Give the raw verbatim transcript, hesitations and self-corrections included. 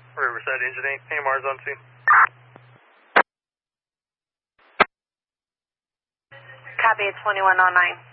Riverside Engine eight, A M R's on scene. Copy, twenty-one oh nine.